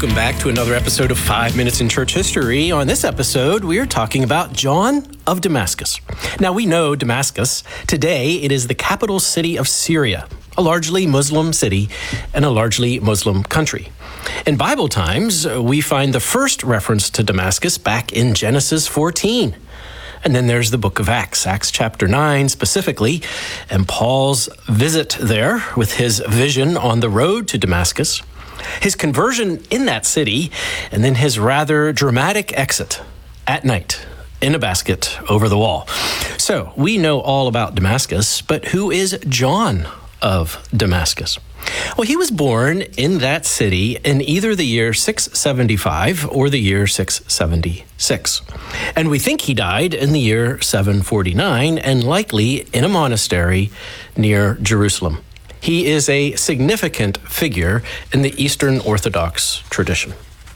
Welcome back to another episode of 5 Minutes in Church History. On this episode, we are talking about John of Damascus. Now, we know Damascus. Today, it is the capital city of Syria, a largely Muslim city and a largely Muslim country. In Bible times, we find the first reference to Damascus back in Genesis 14. And then there's the book of Acts, Acts chapter 9 specifically, and Paul's visit there with his vision on the road to Damascus, his conversion in that city, and then his rather dramatic exit at night in a basket over the wall. So we know all about Damascus, but who is John of Damascus? Well, he was born in that city in either the year 675 or the year 676. And we think he died in the year 749 and likely in a monastery near Jerusalem. He is a significant figure in the Eastern Orthodox tradition.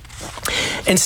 In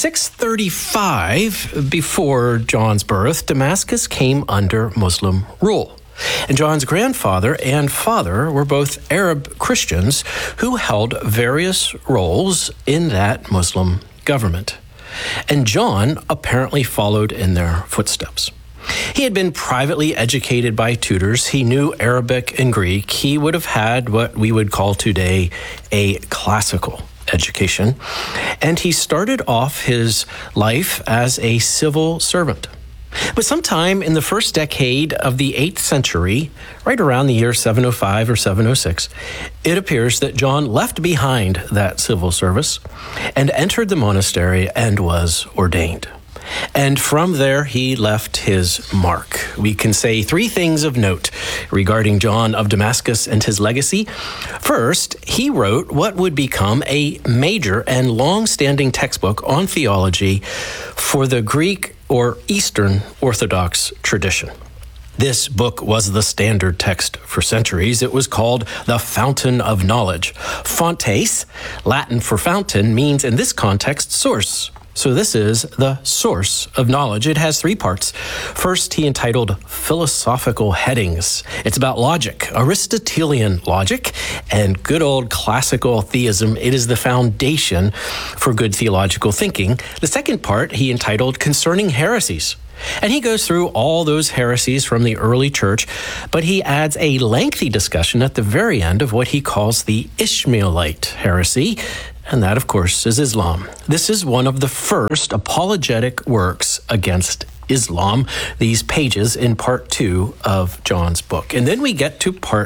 635, before John's birth, Damascus came under Muslim rule. And John's grandfather and father were both Arab Christians who held various roles in that Muslim government. And John apparently followed in their footsteps. He had been privately educated by tutors. He knew Arabic and Greek. He would have had what we would call today a classical education. And he started off his life as a civil servant. But sometime in the first decade of the 8th century, right around the year 705 or 706, it appears that John left behind that civil service and entered the monastery and was ordained. And from there, he left his mark. We can say three things of note regarding John of Damascus and his legacy. First, he wrote what would become a major and long-standing textbook on theology for the Greek or Eastern Orthodox tradition. This book was the standard text for centuries. It was called the Fountain of Knowledge. Fontes, Latin for fountain, means in this context source. So this is the source of knowledge. It has three parts. First, he entitled Philosophical Headings. It's about logic, Aristotelian logic, and good old classical theism. It is the foundation for good theological thinking. The second part, he entitled Concerning Heresies. And he goes through all those heresies from the early church, but he adds a lengthy discussion at the very end of what he calls the Ishmaelite heresy. And that, of course, is Islam. This is one of the first apologetic works against Islam, these pages in part 2 of John's book. And then we get to part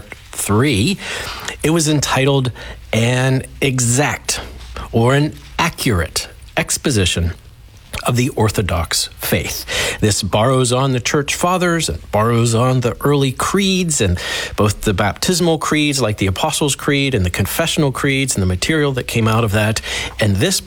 3. It was entitled An Exact or an Accurate Exposition of the Orthodox Faith. This borrows on the church fathers and borrows on the early creeds and both the baptismal creeds like the Apostles' Creed and the confessional creeds and the material that came out of that. And this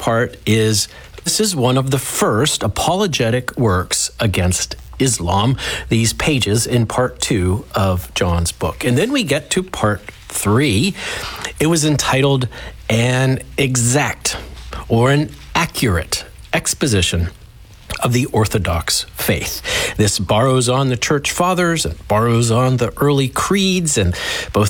is one of the first apologetic works against Islam, these pages in part 2 of John's book. And then we get to part 3. It was entitled An Exact or an Accurate Exposition of the Orthodox Faith. This borrows on the church fathers and borrows on the early creeds and both